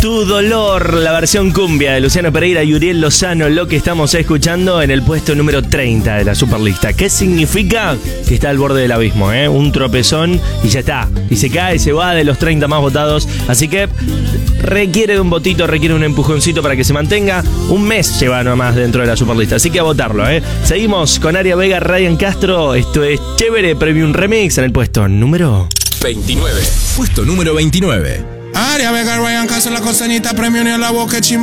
Tu dolor, la versión cumbia de Luciano Pereira y Uriel Lozano, lo que estamos escuchando en el puesto número 30 de la Superlista. ¿Qué significa? Que está al borde del abismo, ¿eh? Un tropezón y ya está. Y se cae, se va de los 30 más votados. Así que requiere de un votito, requiere un empujoncito para que se mantenga. Un mes lleva nomás dentro de la Superlista, así que a votarlo, ¿eh? Seguimos con Aria Vega, Ryan Castro. Esto es Chévere Premium Remix en el puesto número 29. Puesto número 29. Aria Vega, Ryan Castro, la costañita premium en la boca chimba.